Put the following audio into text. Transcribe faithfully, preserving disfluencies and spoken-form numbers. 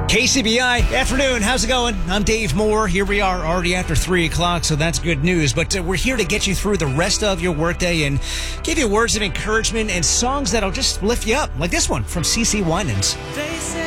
K C B I, afternoon. How's it going? I'm Dave Moore. Here we are already after three o'clock, so that's good news. But uh, we're here to get you through the rest of your workday and give you words of encouragement and songs that'll just lift you up, like this one from CeCe Winans.